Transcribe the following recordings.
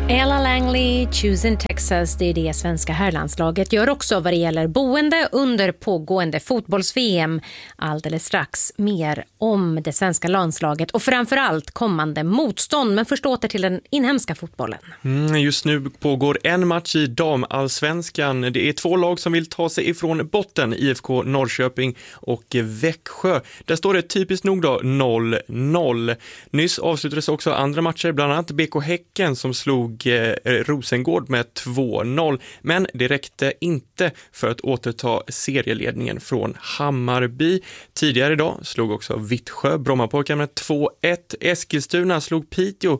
Ella Langley, Choosing Texas, det är det svenska herrlandslaget gör också vad det gäller boende under pågående fotbolls-VM. Alldeles strax mer om det svenska landslaget och framförallt kommande motstånd. Men först åter till den inhemska fotbollen. Just nu pågår en match i damallsvenskan. Det är 2 lag som vill ta sig ifrån botten, IFK Norrköping och Växjö. Där står det typiskt nog då 0-0. Nyss avslutades också andra matcher, bland annat BK Häcken som slog Rosengård med 2-0, men det räckte inte för att återta serieledningen från Hammarby. Tidigare idag slog också Vittsjö Brommapojkarna med 2-1, Eskilstuna slog Piteå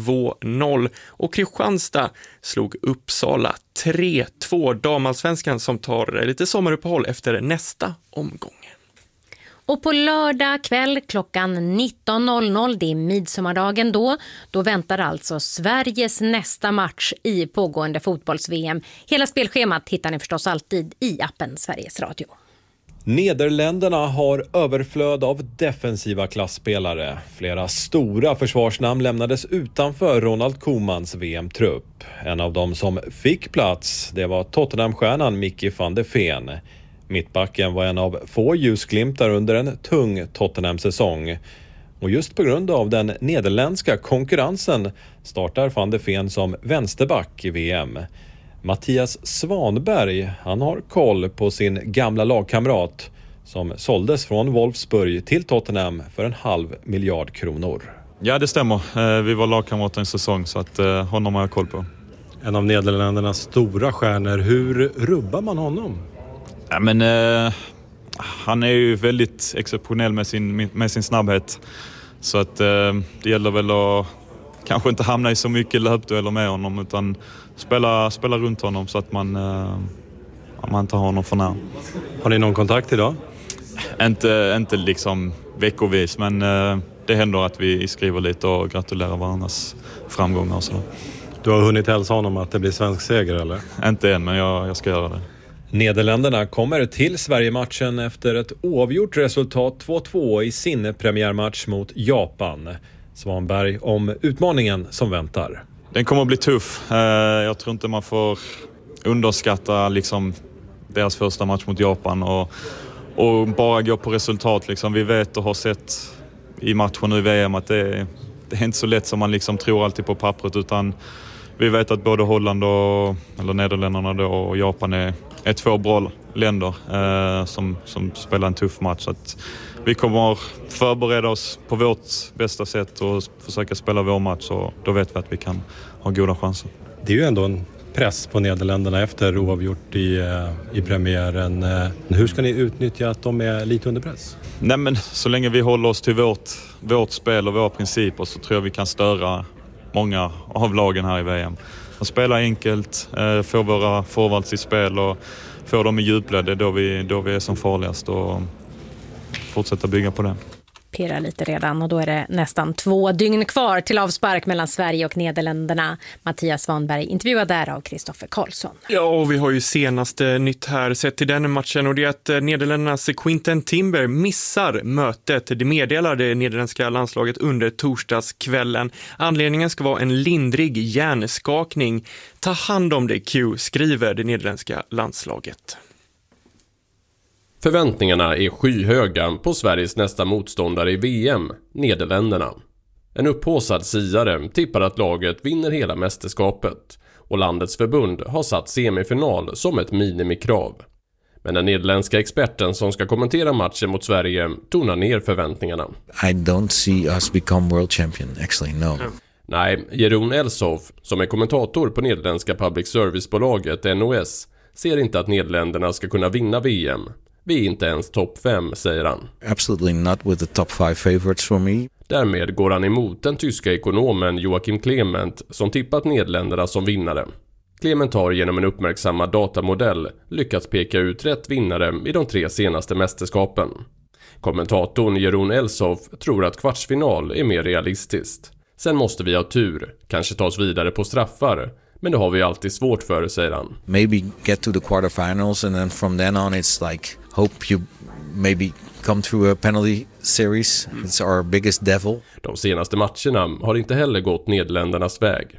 2-0 och Kristianstad slog Uppsala 3-2. Damallsvenskan som tar lite sommaruppehåll efter nästa omgång. Och på lördag kväll klockan 19.00, det är midsommardagen då väntar alltså Sveriges nästa match i pågående fotbolls-VM. Hela spelschemat hittar ni förstås alltid i appen Sveriges Radio. Nederländerna har överflöd av defensiva klassspelare. Flera stora försvarsnamn lämnades utanför Ronald Koemans VM-trupp. En av dem som fick plats, det var Tottenham-stjärnan Mickey van de Ven. Mittbacken var en av få ljusglimtar under en tung Tottenham-säsong. Och just på grund av den nederländska konkurrensen startar van de Ven som vänsterback i VM. Mattias Svanberg, han har koll på sin gamla lagkamrat som såldes från Wolfsburg till Tottenham för 500 miljoner kronor. Ja, det stämmer. Vi var lagkamrater en säsong så att honom har jag koll på. En av Nederländernas stora stjärnor, hur rubbar man honom? Ja, men han är ju väldigt exceptionell med sin snabbhet. Så att det gäller väl att kanske inte hamna i så mycket löpdueller med honom utan spela runt honom så att man tar honom för nära. Har ni någon kontakt idag? Inte liksom veckovis, men det händer att vi skriver lite och gratulerar varandras framgångar och sådär. Du har hunnit hälsa honom att det blir svensk seger eller? Inte än, men jag ska göra det. Nederländerna kommer till Sverige-matchen efter ett oavgjort resultat 2-2 i sin premiärmatch mot Japan. Svanberg om utmaningen som väntar. Den kommer att bli tuff. Jag tror inte man får underskatta liksom deras första match mot Japan och bara gå på resultat. Liksom. Vi vet och har sett i matchen nu i VM att det är inte så lätt som man liksom tror alltid på pappret, utan vi vet att både Holland eller Nederländerna då, och Japan är 2 bra länder som spelar en tuff match. Så att vi kommer förbereda oss på vårt bästa sätt och försöka spela vår match, och då vet vi att vi kan ha goda chanser. Det är ju ändå en press på Nederländerna efter oavgjort i premiären. Hur ska ni utnyttja att de är lite under press? Nej, men så länge vi håller oss till vårt spel och våra principer så tror jag vi kan störa många av lagen här i VM. Att spela enkelt, få våra forwards i spel och få dem i djupled, det är då vi är som farligast, och fortsätta bygga på det. Pirrar lite redan och då är det nästan 2 dygn kvar till avspark mellan Sverige och Nederländerna. Mattias Svanberg intervjuad där av Kristoffer Karlsson. Ja, och vi har ju senaste nytt här sett till den matchen, och det är att Nederländernas Quinten Timber missar mötet. Det meddelar det nederländska landslaget under torsdagskvällen. Anledningen ska vara en lindrig hjärnskakning. Ta hand om det, Q, skriver det nederländska landslaget. Förväntningarna är skyhöga på Sveriges nästa motståndare i VM, Nederländerna. En upphaussad siare tippar att laget vinner hela mästerskapet, och landets förbund har satt semifinal som ett minimikrav. Men den nederländska experten som ska kommentera matchen mot Sverige tonar ner förväntningarna. I don't see us become world champion, actually, no. Nej, Jeroen Elshoff, som är kommentator på nederländska public service-bolaget NOS, ser inte att Nederländerna ska kunna vinna VM. Vi är inte ens topp 5, säger han. Absolutely not with the top 5 favorites for me. Därmed går han emot den tyska ekonomen Joachim Clement som tippat Nederländerna som vinnare. Clement har genom en uppmärksammad datamodell lyckats peka ut rätt vinnare i de 3 senaste mästerskapen. Kommentatorn Jeroen Elshoff tror att kvartsfinal är mer realistiskt. Sen måste vi ha tur, kanske ta oss vidare på straffar. Men det har vi alltid svårt för, säger han. Maybe get to the quarterfinals and then from then on it's like hope you maybe come through a penalty series. It's our biggest devil. De senaste matcherna har inte heller gått Nederländernas väg.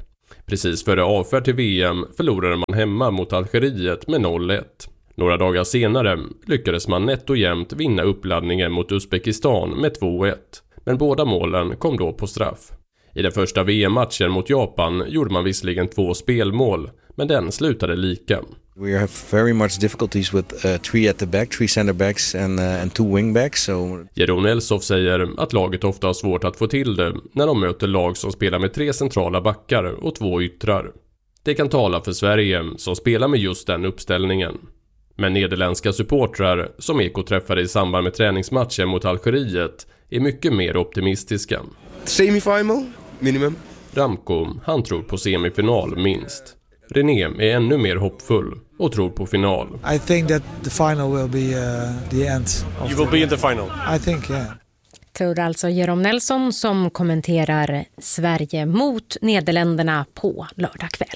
Precis före avfärd till VM förlorade man hemma mot Algeriet med 0-1. Några dagar senare lyckades man nätt och jämnt vinna uppladdningen mot Uzbekistan med 2-1. Men båda målen kom då på straff. I den första VM-matchen mot Japan gjorde man visserligen 2 spelmål, men den slutade lika. We have very much difficulties with 3 at the back, 3 center backs and 2 wing backs. So Jeroen Elsoff säger att laget ofta har svårt att få till det när de möter lag som spelar med 3 centrala backar och 2 yttrar. Det kan tala för Sverige som spelar med just den uppställningen. Men nederländska supportrar som Eko träffade i samband med träningsmatchen mot Algeriet är mycket mer optimistiska. Semifinal, minimum. Ramko, han tror på semifinal minst. René är ännu mer hoppfull och tror på final. I think that the final will be the end. You will be in the final. I think, yeah. Tror alltså Jeroen Nelson som kommenterar Sverige mot Nederländerna på lördag kväll.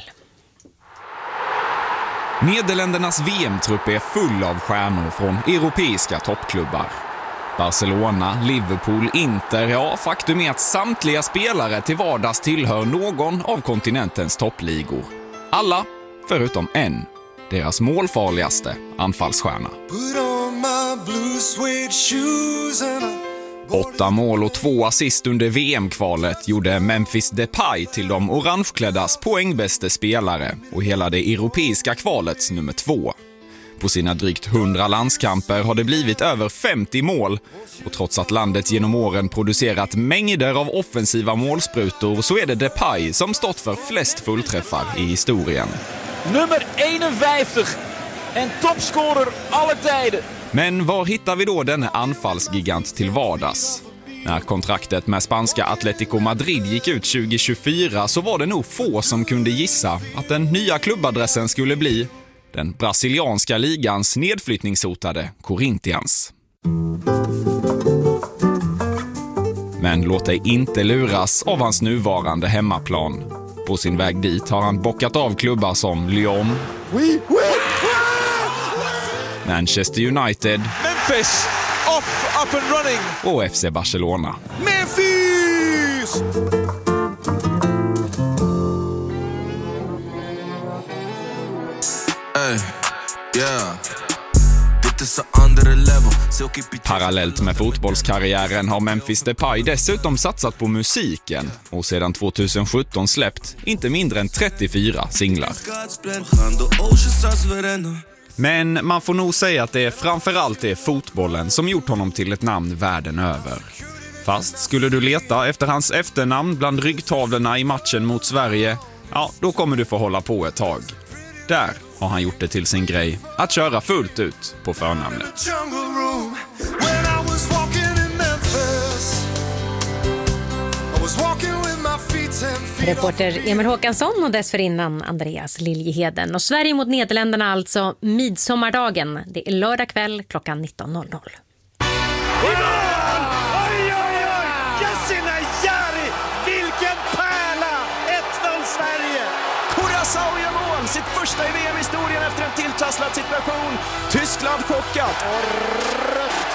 Nederländernas VM-trupp är full av stjärnor från europeiska toppklubbar. Barcelona, Liverpool, Inter, ja faktum är att samtliga spelare till vardags tillhör någon av kontinentens toppligor. Alla förutom en, deras målfarligaste anfallsstjärna. 8 mål och 2 assist under VM-kvalet gjorde Memphis Depay till de orangekläddas poängbäste spelare och hela det europeiska kvalets nummer 2. På sina drygt 100 landskamper har det blivit över 50 mål och trots att landet genom åren producerat mängder av offensiva målsprutor så är det Depay som stått för flest fullträffar i historien. Nummer 51, en toppscorer alla tider. Men var hittar vi då denna anfallsgigant till vardags? När kontraktet med spanska Atletico Madrid gick ut 2024 så var det nog få som kunde gissa att den nya klubbadressen skulle bli den brasilianska ligans nedflyttningshotade Corinthians. Men låt dig inte luras av hans nuvarande hemmaplan. På sin väg dit har han bockat av klubbar som Lyon, Manchester United, Memphis, up and running. Och FC Barcelona. Memphis! Parallellt med fotbollskarriären har Memphis Depay dessutom satsat på musiken och sedan 2017 släppt inte mindre än 34 singlar. Men man får nog säga att det framförallt är fotbollen som gjort honom till ett namn världen över. Fast skulle du leta efter hans efternamn bland ryggtavlorna i matchen mot Sverige, ja, då kommer du få hålla på ett tag. Där har han gjort det till sin grej att köra fullt ut på förnamnet. Reporter Emil Håkansson och dessförinnan Andreas Liljeheden. Och Sverige mot Nederländerna alltså midsommardagen. Det är lördag kväll klockan 19.00. Vilken pärla! 1-0 Sverige! Curaçao gör mål, sitt första i VM-historien efter en tilltasslad situation. Tyskland chockat och rött